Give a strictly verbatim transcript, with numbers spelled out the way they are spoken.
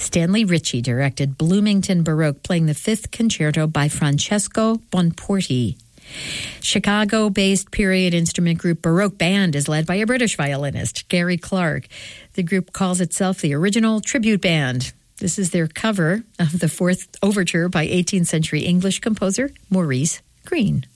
Stanley Ritchie directed Bloomington Baroque, playing the Fifth Concerto by Francesco Bonporti. Chicago-based period instrument group Baroque Band is led by a British violinist, Gary Clark. The group calls itself the Original Tribute Band. This is their cover of the Fourth Overture by eighteenth century English composer Maurice Greene.